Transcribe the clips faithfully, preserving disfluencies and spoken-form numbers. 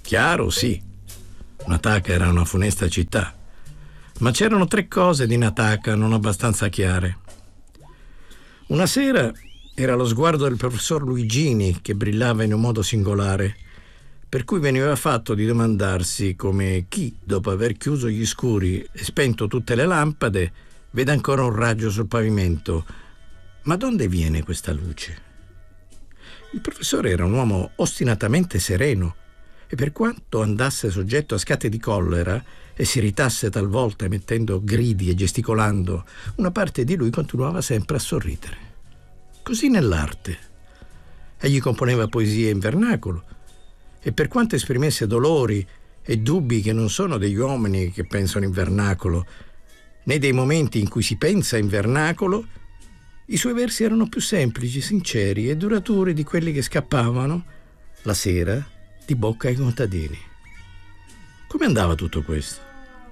Chiaro, sì. Nataka era una funesta città. Ma c'erano tre cose di Nataka non abbastanza chiare. Una sera era lo sguardo del professor Luigini che brillava in un modo singolare, per cui veniva fatto di domandarsi come chi, dopo aver chiuso gli scuri e spento tutte le lampade, vede ancora un raggio sul pavimento. Ma donde viene questa luce? Il professore era un uomo ostinatamente sereno e per quanto andasse soggetto a scatti di collera e si irritasse talvolta emettendo gridi e gesticolando, una parte di lui continuava sempre a sorridere. Così nell'arte. Egli componeva poesie in vernacolo e per quanto esprimesse dolori e dubbi che non sono degli uomini che pensano in vernacolo, né dei momenti in cui si pensa in vernacolo, i suoi versi erano più semplici, sinceri e duraturi di quelli che scappavano la sera di bocca ai contadini. Come andava tutto questo?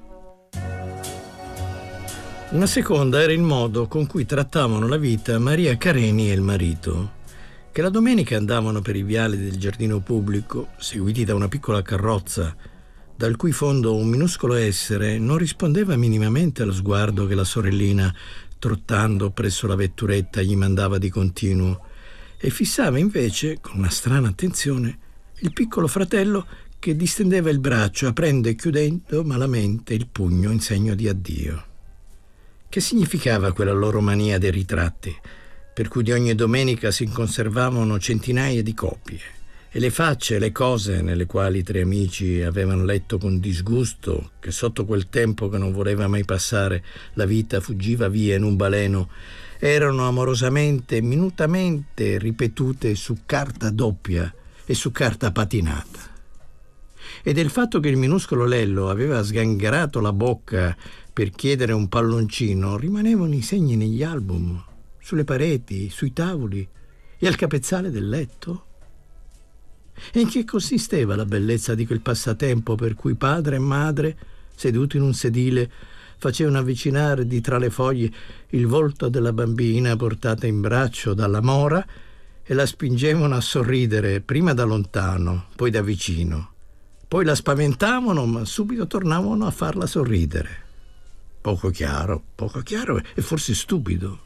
Una seconda era il modo con cui trattavano la vita Maria Careni e il marito, che la domenica andavano per i viali del giardino pubblico, seguiti da una piccola carrozza, dal cui fondo un minuscolo essere non rispondeva minimamente allo sguardo che la sorellina, trottando presso la vetturetta, gli mandava di continuo, e fissava invece, con una strana attenzione, il piccolo fratello che distendeva il braccio, aprendo e chiudendo malamente il pugno in segno di addio. Che significava quella loro mania dei ritratti, per cui di ogni domenica si conservavano centinaia di copie, e le facce e le cose nelle quali i tre amici avevano letto con disgusto che sotto quel tempo che non voleva mai passare la vita fuggiva via in un baleno, erano amorosamente e minutamente ripetute su carta doppia e su carta patinata. E del fatto che il minuscolo Lello aveva sgangherato la bocca per chiedere un palloncino rimanevano i segni negli album, sulle pareti, sui tavoli e al capezzale del letto. E in che consisteva la bellezza di quel passatempo per cui padre e madre, seduti in un sedile, facevano avvicinare di tra le foglie il volto della bambina portata in braccio dalla mora e la spingevano a sorridere prima da lontano, poi da vicino. Poi la spaventavano, ma subito tornavano a farla sorridere. Poco chiaro, poco chiaro e forse stupido.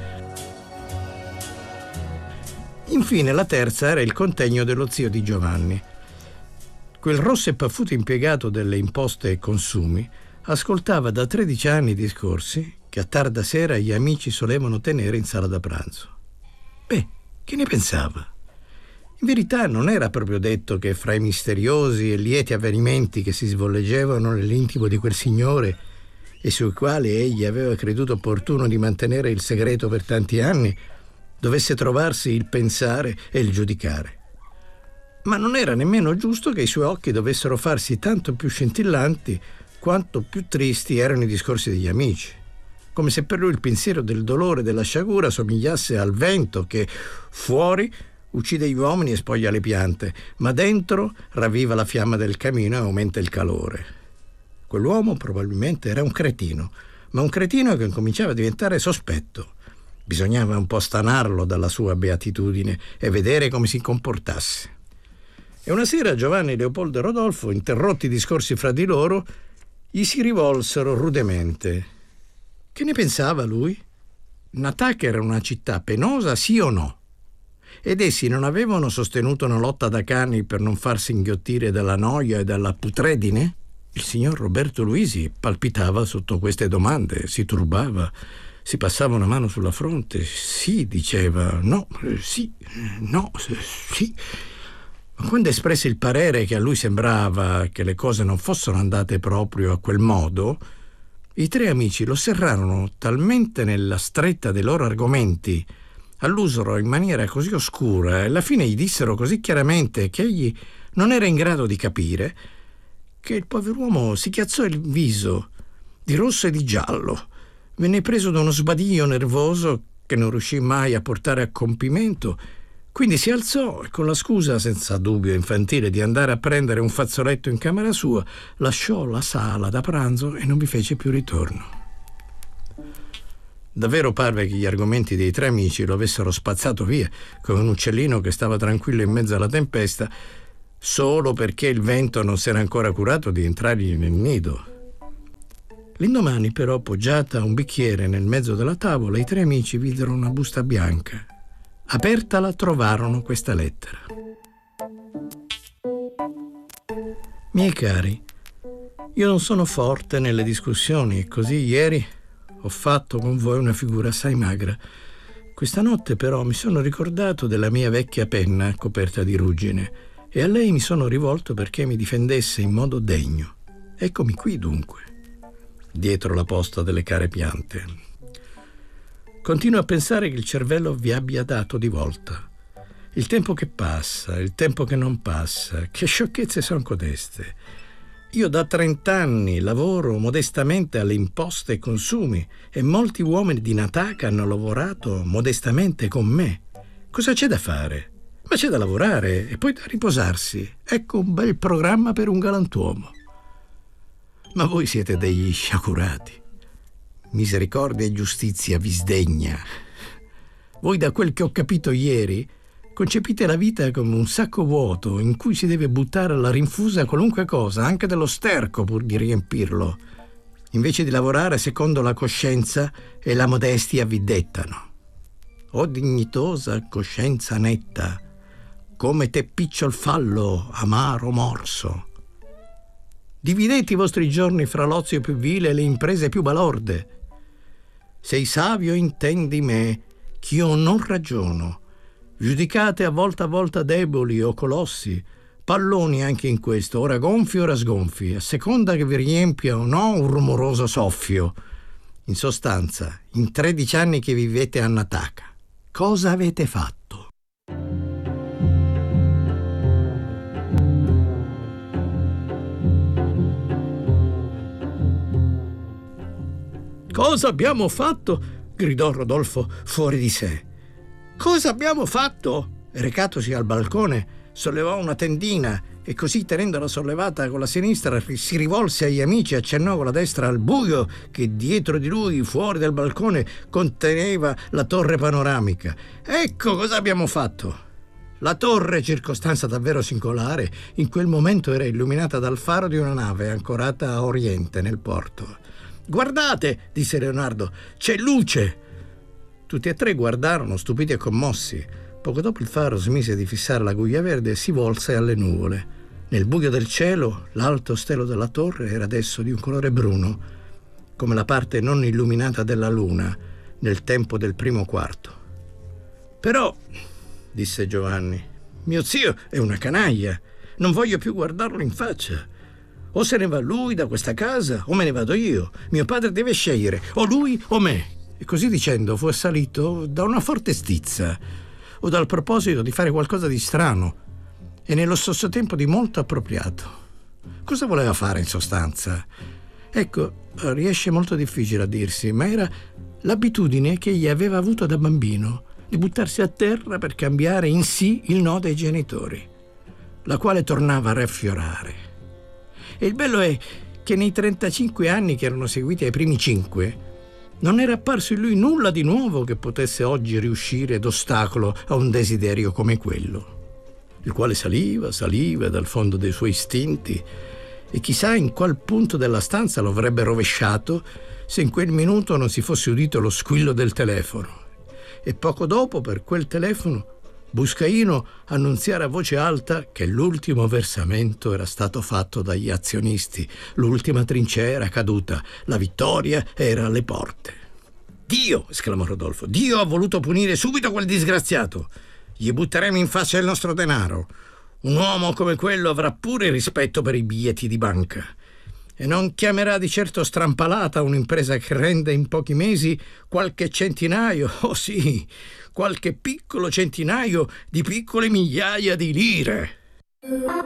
Infine la terza era il contegno dello zio di Giovanni. Quel rosso e paffuto impiegato delle imposte e consumi ascoltava da tredici anni discorsi che a tarda sera gli amici solevano tenere in sala da pranzo. Beh, che ne pensava? In verità non era proprio detto che fra i misteriosi e lieti avvenimenti che si svolgevano nell'intimo di quel signore e sui quali egli aveva creduto opportuno di mantenere il segreto per tanti anni, dovesse trovarsi il pensare e il giudicare. Ma non era nemmeno giusto che i suoi occhi dovessero farsi tanto più scintillanti quanto più tristi erano i discorsi degli amici, come se per lui il pensiero del dolore e della sciagura somigliasse al vento che fuori uccide gli uomini e spoglia le piante, ma dentro ravviva la fiamma del camino e aumenta il calore. Quell'uomo probabilmente era un cretino, ma un cretino che cominciava a diventare sospetto. Bisognava un po' stanarlo dalla sua beatitudine e vedere come si comportasse. E una sera Giovanni, Leopoldo e Rodolfo, interrotti i discorsi fra di loro, gli si rivolsero rudemente. Che ne pensava lui? Nataka era una città penosa, sì o no? Ed essi non avevano sostenuto una lotta da cani per non farsi inghiottire dalla noia e dalla putredine? Il signor Roberto Luisi palpitava sotto queste domande, si turbava, si passava una mano sulla fronte. Sì, diceva, no, sì, no, sì. Ma quando espresse il parere che a lui sembrava che le cose non fossero andate proprio a quel modo, i tre amici lo serrarono talmente nella stretta dei loro argomenti, allusero in maniera così oscura e alla fine gli dissero così chiaramente che egli non era in grado di capire, che il pover'uomo si chiazzò il viso di rosso e di giallo, venne preso da uno sbadiglio nervoso che non riuscì mai a portare a compimento, quindi si alzò e con la scusa senza dubbio infantile di andare a prendere un fazzoletto in camera sua, lasciò la sala da pranzo e non vi fece più ritorno. Davvero parve che gli argomenti dei tre amici lo avessero spazzato via come un uccellino che stava tranquillo in mezzo alla tempesta, solo perché il vento non s'era ancora curato di entrargli nel nido. L'indomani, però, poggiata un bicchiere nel mezzo della tavola, i tre amici videro una busta bianca. Apertala trovarono questa lettera. Miei cari, io non sono forte nelle discussioni e così ieri ho fatto con voi una figura assai magra. Questa notte però mi sono ricordato della mia vecchia penna coperta di ruggine e a lei mi sono rivolto perché mi difendesse in modo degno. Eccomi qui dunque, dietro la posta delle care piante. Continuo a pensare che il cervello vi abbia dato di volta. Il tempo che passa, il tempo che non passa, che sciocchezze sono codeste. Io da trent'anni lavoro modestamente alle imposte e consumi e molti uomini di Nataka hanno lavorato modestamente con me. Cosa c'è da fare? Ma c'è da lavorare e poi da riposarsi. Ecco un bel programma per un galantuomo. Ma voi siete degli sciacurati. Misericordia e giustizia vi sdegna. Voi, da quel che ho capito ieri, concepite la vita come un sacco vuoto in cui si deve buttare alla rinfusa qualunque cosa, anche dello sterco, pur di riempirlo. Invece di lavorare secondo la coscienza e la modestia vi dettano. O dignitosa coscienza netta, come te picciol fallo, amaro morso. Dividete i vostri giorni fra l'ozio più vile e le imprese più balorde. Sei savio intendi me, ch'io non ragiono. Giudicate a volta a volta deboli o colossi, palloni anche in questo, ora gonfi ora sgonfi, a seconda che vi riempia o no un rumoroso soffio. In sostanza, in tredici anni che vivete a Nataka, cosa avete fatto? Cosa abbiamo fatto? Gridò Rodolfo fuori di sé. Cosa abbiamo fatto? Recatosi al balcone, sollevò una tendina e così, tenendola sollevata con la sinistra, si rivolse agli amici e accennò con la destra al buio che dietro di lui, fuori dal balcone, conteneva la torre panoramica. Ecco cosa abbiamo fatto. La torre, circostanza davvero singolare, in quel momento era illuminata dal faro di una nave ancorata a oriente nel porto. «Guardate!» disse Leonardo, «c'è luce!» Tutti e tre guardarono, stupiti e commossi. Poco dopo il faro smise di fissare la guglia verde e si volse alle nuvole. Nel buio del cielo, l'alto stelo della torre era adesso di un colore bruno, come la parte non illuminata della luna nel tempo del primo quarto. «Però», disse Giovanni, «mio zio è una canaglia. Non voglio più guardarlo in faccia. O se ne va lui da questa casa o me ne vado io. Mio padre deve scegliere, o lui o me». E così dicendo fu assalito da una forte stizza o dal proposito di fare qualcosa di strano e nello stesso tempo di molto appropriato. Cosa voleva fare in sostanza? Ecco, riesce molto difficile a dirsi, ma era l'abitudine che egli aveva avuto da bambino di buttarsi a terra per cambiare in sì il no dei genitori, la quale tornava a riaffiorare. E il bello è che nei trentacinque anni che erano seguiti ai primi cinque non era apparso in lui nulla di nuovo che potesse oggi riuscire d'ostacolo a un desiderio come quello, il quale saliva, saliva dal fondo dei suoi istinti e chissà in qual punto della stanza lo avrebbe rovesciato se in quel minuto non si fosse udito lo squillo del telefono e poco dopo per quel telefono Buscaino annunziare a voce alta che l'ultimo versamento era stato fatto dagli azionisti, l'ultima trincea era caduta, la vittoria era alle porte. «Dio!» esclamò Rodolfo. «Dio ha voluto punire subito quel disgraziato. Gli butteremo in faccia il nostro denaro. Un uomo come quello avrà pure rispetto per i biglietti di banca. E non chiamerà di certo strampalata un'impresa che rende in pochi mesi qualche centinaio, oh sì, qualche piccolo centinaio di piccole migliaia di lire».